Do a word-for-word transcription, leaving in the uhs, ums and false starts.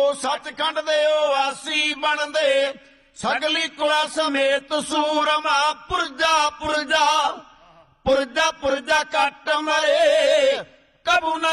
ਸੱਚਖੰਡ ਦੇ ਉਹ ਆਸੀ ਬਣਦੇ ਸਗਲੀ ਕੁਲਾ ਸਮੇਤ ਸੂਰਮਾ ਪੁਰਜਾ ਪੁਰਜਾ ਪੁਰਜਾ ਪੁਰਜਾ ਕੱਟ ਮਰੇ ਕਬੂ ਨਾ